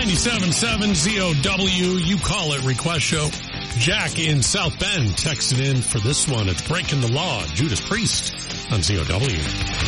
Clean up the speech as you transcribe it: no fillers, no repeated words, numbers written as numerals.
97.7 ZOW. You call it Request Show. Jack in South Bend texted in for this one. It's Breaking the Law. Judas Priest on ZOW.